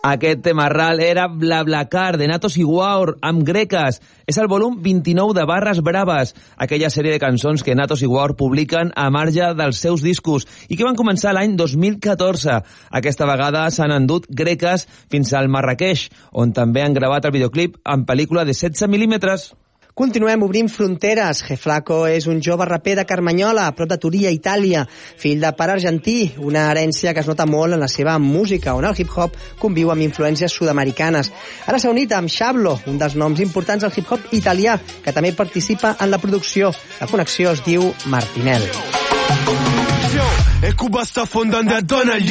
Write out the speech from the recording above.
Aquest tema ral era BlaBlaCar, de Natos i War, amb Greques. És el volum 29 de Barres Braves, aquella sèrie de cançons que Natos i War publiquen a marge dels seus discos i que van començar l'any 2014. Aquesta vegada s'han endut Greques fins al Marrakeix, on també han gravat el videoclip en pel·lícula de 16 mil·límetres. Continuem obrint fronteres. Geflaco és un jove raper de Carmanyola, a prop de Turia, Itàlia, fill de pare argentí, una herència que es nota molt en la seva música, on el hip-hop conviu amb influències sud-americanes. Ara s'ha unit amb Xablo, un dels noms importants del hip-hop italià, que també participa en la producció. La connexió es diu Martinel. E Cuba sta fondando a Donald,